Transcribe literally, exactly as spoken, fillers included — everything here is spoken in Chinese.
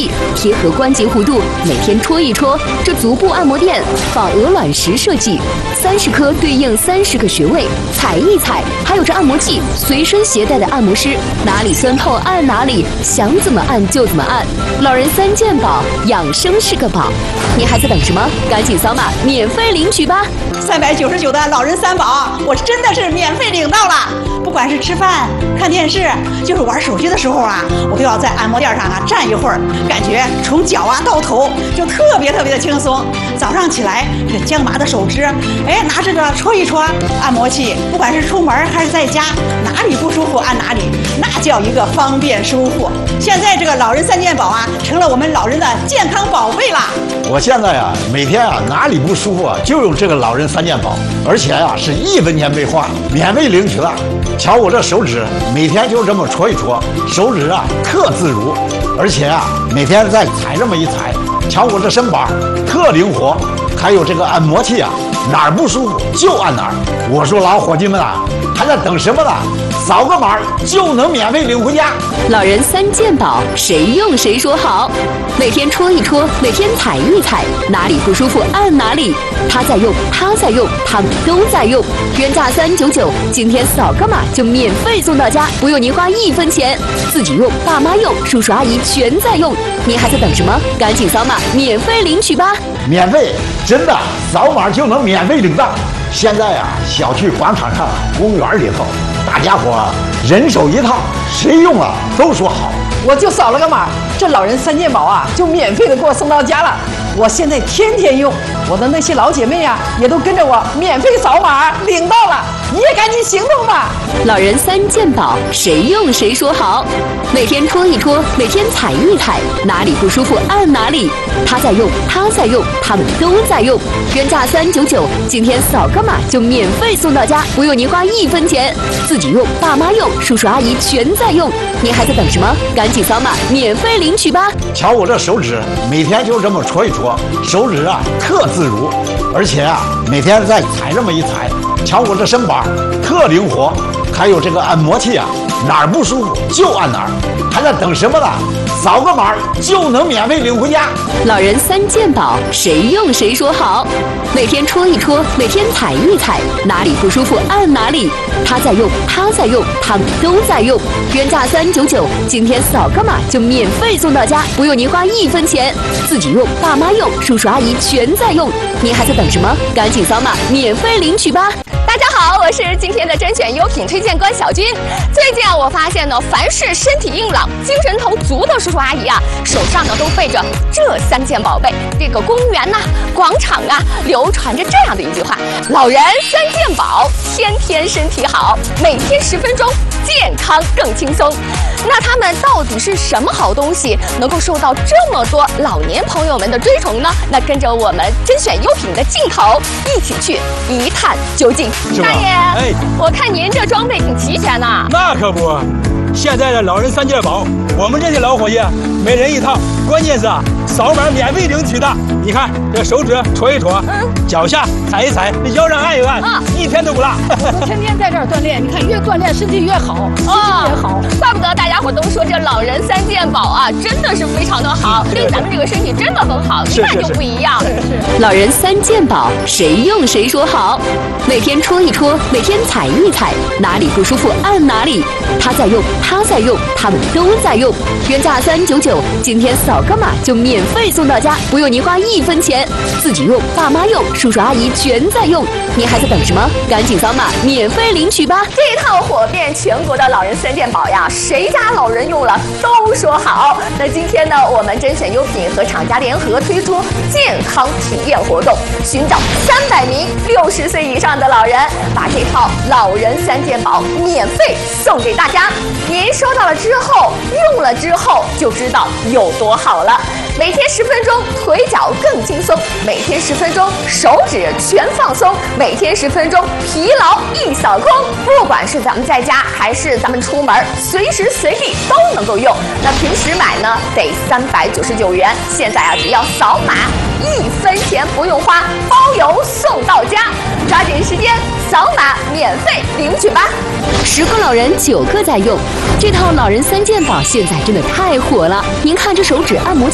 器，贴合关节弧度，每天搓一搓。这足部按摩垫仿鹅卵石设计，三十颗对应三十个穴位，踩一踩。还有这按摩器，随身携带的按摩师，哪里酸痛按哪里，想怎么按就怎么按。老人三件宝，养生是个宝。你还在等什么？赶紧扫码免费领取吧！ 三百九十九的老人三宝，我真的是免费领到了。不管是吃饭、看电视，就是玩手机的时候啊，我都要在按摩垫上啊站一会儿，感觉从脚啊到头就特别特别的轻松。早上起来，这僵麻的手指，哎，拿这个搓一搓按摩器，不管是出门还是在家，哪里不舒服按哪里，那叫一个方便舒服。现在这个老人三件宝啊，成了我们老人的健康宝贝啦。 我现在啊，每天啊哪里不舒服啊，就用这个老人三件宝，而且啊是一分钱没花，免费领取了。瞧我这手指，每天就这么搓一搓，手指啊特自如，而且啊每天再踩这么一踩，瞧我这身板特灵活。还有这个按摩器啊，哪儿不舒服就按哪儿。我说老伙计们啊，还在等什么呢？扫个码就能免费领回家。 老人三件宝，谁用谁说好。每天搓一搓，每天踩一踩，哪里不舒服按哪里。他在用，他在用，他们都在用。原价三九九，今天扫个码就免费送到家，不用您花一分钱。自己用，爸妈用，叔叔阿姨全在用。您还在等什么？赶紧扫码免费领取吧！ 免费，真的，扫码就能免费领到。现在啊，小区广场上、公园里头，大家伙人手一套，谁用了都说好。 我就扫了个码，这老人三件宝啊，就免费的给我送到家了。我现在天天用，我的那些老姐妹啊，也都跟着我免费扫码领到了。你也赶紧行动吧！ 老人三件宝，谁用谁说好。每天搓一搓，每天踩一踩，哪里不舒服按哪里。他在用，他在用，他们都在用。原价三九九，今天扫个码就免费送到家，不用您花一分钱。自己用，爸妈用，叔叔阿姨全在用。您还在等什么？赶紧扫码免费领取吧！ 瞧我这手指，每天就这么搓一搓，手指啊特自如，而且啊每天再踩这么一踩，瞧我这身板特灵活。还有这个按摩器啊，哪儿不舒服就按哪儿，还在等什么呢？扫个码就能免费领回家。 老人三件宝，谁用谁说好。每天搓一搓，每天踩一踩，哪里不舒服按哪里。他在用，他在用，他们都在用。原价三九九，今天扫个码就免费送到家，不用您花一分钱。自己用，爸妈用，叔叔阿姨全在用。您还在等什么？赶紧扫码免费领取吧！ 大家好，我是今天的甄选优品推荐官小军。最近啊，我发现呢，凡是身体硬朗、精神头足的叔叔阿姨啊，手上呢都背着这三件宝贝。这个公园呐、啊、广场啊，流传着这样的一句话：老人三件宝，天天身体好，每天十分钟，健康更轻松。那他们到底是什么好东西，能够受到这么多老年朋友们的追崇呢？那跟着我们甄选优品的镜头，一起去一探究竟。大爷，哎，我看您这装备挺齐全呐。 那可不，现在的老人三件宝，我们这些老伙计每人一套，关键是啊，扫码免费领取的。你看这手指搓一搓，嗯，脚下踩一踩，腰上按一按，啊，一天都不落。 天天在这儿锻炼，你看越锻炼身体越好，心情越好。 怪不得大家伙都说这老人三件宝啊，真的是非常的好，对咱们这个身体真的很好，一看就不一样。 老人三件宝，谁用谁说好。每天搓一搓，每天踩一踩，哪里不舒服按哪里。他在用，他在用，他们都在用。原价三九九，今天扫个码就免费送到家，不用您花一分钱。自己用，爸妈用，叔叔阿姨全在用。您还在等什么？赶紧扫码免费领取吧！ 这套火遍全国的老人三件宝呀，谁家老人用了都说好。那今天呢，我们甄选优品和厂家联合推出健康体验活动，寻找三百名六十岁以上的老人，把这套老人三件宝免费送给大家。您收到了之后，用了之后就知道有多好了。每天十分钟，腿脚更轻松；每天十分钟，手指全放松；每天十分钟，疲劳一扫空。不管是咱们在家还是咱们出门，随时随地都能够用。那平时买呢得三百九十九元，现在啊只要扫码，一分钱不用花，包邮送到家。抓紧时间扫码免费领取吧！ 十个老人九个在用，这套老人三件宝现在真的太火了。您看这手指按摩